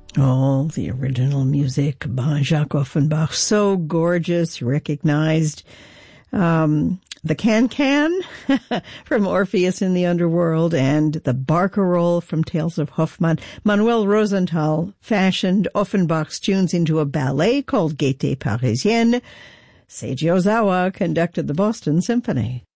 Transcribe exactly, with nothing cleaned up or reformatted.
Oh, the original music by Jacques Offenbach. So gorgeous, recognized. Um, the Can-Can from Orpheus in the Underworld and the Barcarolle from Tales of Hoffmann. Manuel Rosenthal fashioned Offenbach's tunes into a ballet called Gaieté Parisienne. Seiji Ozawa conducted the Boston Symphony.